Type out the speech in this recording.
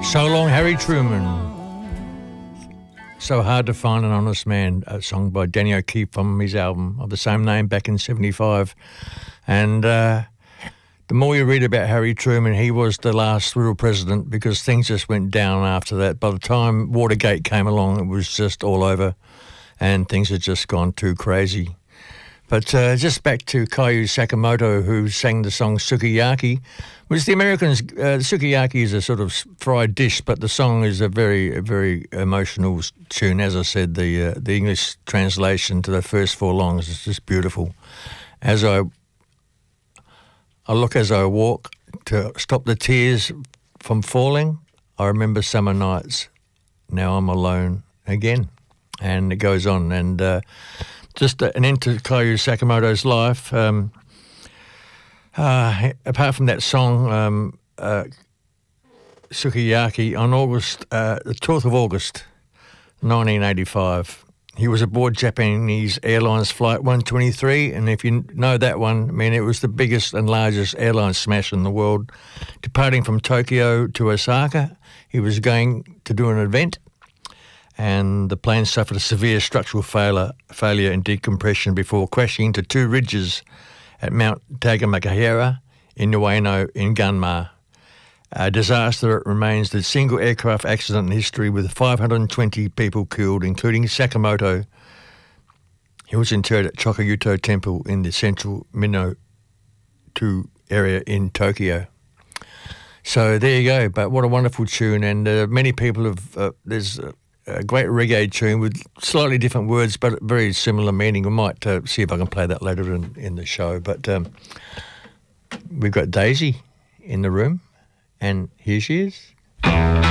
So Long, Harry Truman. So Hard to Find an Honest Man, a song by Danny O'Keefe from his album of the same name back in 75. And the more you read about Harry Truman, he was the last real president because things just went down after that. By the time Watergate came along, it was just all over and things had just gone too crazy. But just back to Kaiju Sakamoto, who sang the song Sukiyaki, which the Americans, sukiyaki is a sort of fried dish, but the song is a very, very emotional tune. As I said, the English translation to the first four lines is just beautiful. As I look as I walk to stop the tears from falling, I remember summer nights. Now I'm alone again. And it goes on. And just an end to Kaiju Sakamoto's life. Apart from that song, Sukiyaki, on the 12th of August, 1985, he was aboard Japanese Airlines Flight 123, and if you know that one, I mean, it was the biggest and largest airline smash in the world. Departing from Tokyo to Osaka, he was going to do an event, and the plane suffered a severe structural failure and decompression before crashing into two ridges at Mount Tagamakahara in Ueno in Gunma. A disaster that remains the single aircraft accident in history with 520 people killed, including Sakamoto. He was interred at Chokuyuto Temple in the central Minoto area in Tokyo. So there you go, but what a wonderful tune, and many people have, there's a great reggae tune with slightly different words but very similar meaning. We might see if I can play that later in the show. But we've got Daisy in the room, and here she is.